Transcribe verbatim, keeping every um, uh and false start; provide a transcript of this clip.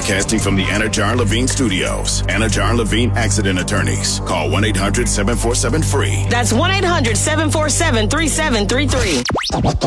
Broadcasting from the Anajar Levine Studios. Anajar Levine Accident Attorneys. Call one eight hundred seven four seven free. That's one eight hundred seven four seven three seven three three.